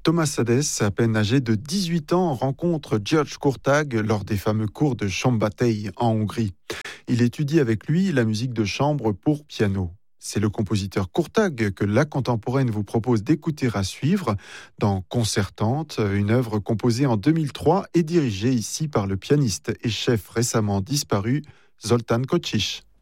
Thomas Sades, à peine âgé de 18 ans, rencontre György Kurtág lors des fameux cours de Szombathely en Hongrie. Il étudie avec lui la musique de chambre pour piano. C'est le compositeur Kurtág que La Contemporaine vous propose d'écouter à suivre dans Concertante, une œuvre composée en 2003 et dirigée ici par le pianiste et chef récemment disparu Zoltán Kocsis.